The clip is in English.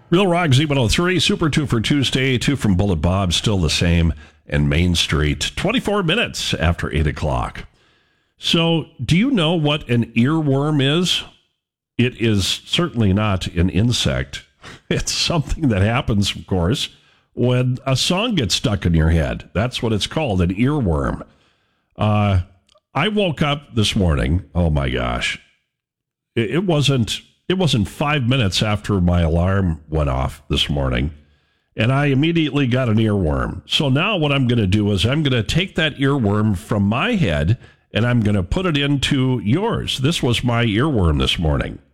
Real Rock Z103, Super 2 for Tuesday, 2 from Bullet Bob, still the same, and Main Street, 24 minutes after 8 o'clock. So, do you know what an earworm is? It is certainly not an insect. It's something that happens, of course, when a song gets stuck in your head. That's what it's called, an earworm. I woke up this morning, oh my gosh, it wasn't 5 minutes after my alarm went off this morning, and I immediately got an earworm. So now what I'm going to do is I'm going to take that earworm from my head, and I'm going to put it into yours. This was my earworm this morning.